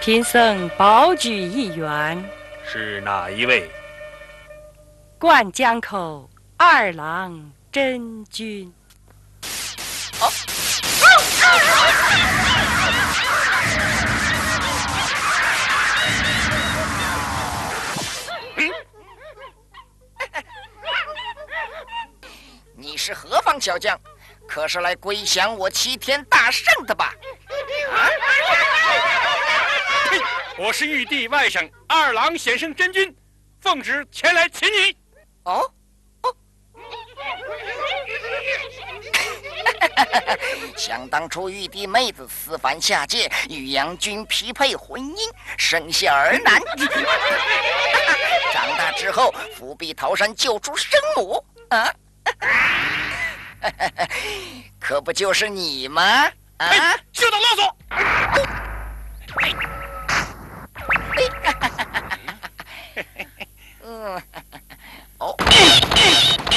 贫僧保举一员， 是哪一位？ 灌江口二郎真君。 你是何方小将？可是来归降我齐天大圣的吧？ 嘿，我是玉帝外甥二郎显圣真君，奉旨前来擒你。 哦，想当初玉帝妹子私凡下界，与杨君匹配婚姻，生下儿男。长大之后，伏笔桃山救出生母啊！可不就是你吗？啊！ 休得啰嗦！ 哦。